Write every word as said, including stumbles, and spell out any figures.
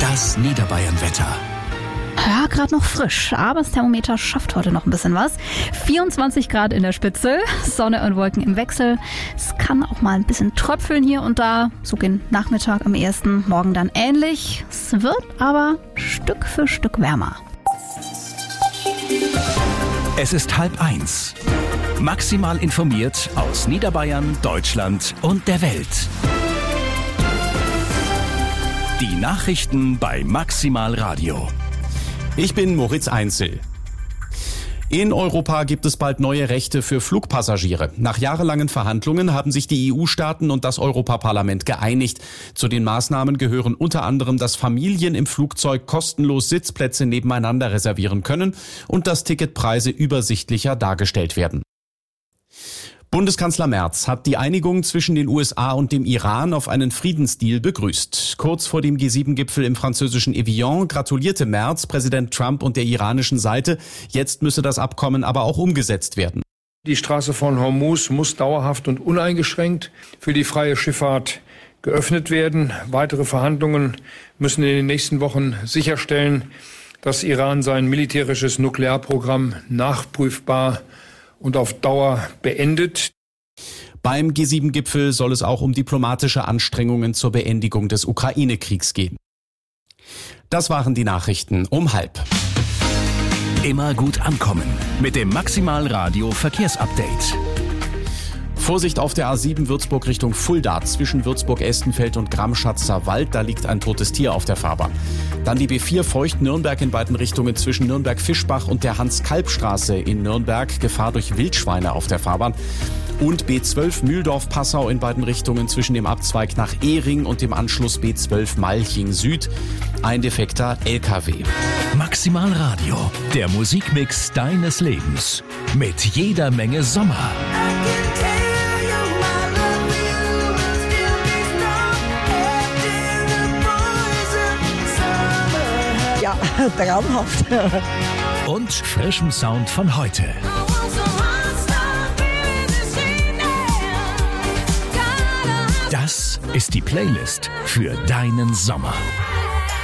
Das Niederbayern-Wetter. Ja, gerade noch frisch, aber das Thermometer schafft heute noch ein bisschen was. vierundzwanzig Grad in der Spitze, Sonne und Wolken im Wechsel. Es kann auch mal ein bisschen tröpfeln hier und da, so gegen Nachmittag am ersten, morgen dann ähnlich. Es wird aber Stück für Stück wärmer. Es ist halb eins. Maximal informiert aus Niederbayern, Deutschland und der Welt. Die Nachrichten bei Maximal Radio. Ich bin Moritz Einzel. In Europa gibt es bald neue Rechte für Flugpassagiere. Nach jahrelangen Verhandlungen haben sich die E U-Staaten und das Europaparlament geeinigt. Zu den Maßnahmen gehören unter anderem, dass Familien im Flugzeug kostenlos Sitzplätze nebeneinander reservieren können und dass Ticketpreise übersichtlicher dargestellt werden. Bundeskanzler Merz hat die Einigung zwischen den U S A und dem Iran auf einen Friedensdeal begrüßt. Kurz vor dem G sieben Gipfel im französischen Evian gratulierte Merz Präsident Trump und der iranischen Seite. Jetzt müsse das Abkommen aber auch umgesetzt werden. Die Straße von Hormuz muss dauerhaft und uneingeschränkt für die freie Schifffahrt geöffnet werden. Weitere Verhandlungen müssen in den nächsten Wochen sicherstellen, dass Iran sein militärisches Nuklearprogramm nachprüfbar und auf Dauer beendet. Beim G sieben Gipfel soll es auch um diplomatische Anstrengungen zur Beendigung des Ukraine-Kriegs gehen. Das waren die Nachrichten um halb. Immer gut ankommen mit dem Maximal Radio Verkehrsupdate. Vorsicht auf der A sieben Würzburg Richtung Fulda zwischen Würzburg-Estenfeld und Gramschatzer Wald. Da liegt ein totes Tier auf der Fahrbahn. Dann die B vier Feucht-Nürnberg in beiden Richtungen zwischen Nürnberg-Fischbach und der Hans-Kalb-Straße in Nürnberg. Gefahr durch Wildschweine auf der Fahrbahn. Und B zwölf Mühldorf-Passau in beiden Richtungen zwischen dem Abzweig nach Ehring und dem Anschluss B zwölf Malching Süd. Ein defekter L K W. Maximal Radio, der Musikmix deines Lebens. Mit jeder Menge Sommer. Ja, traumhaft. Und frischem Sound von heute. Das ist die Playlist für deinen Sommer.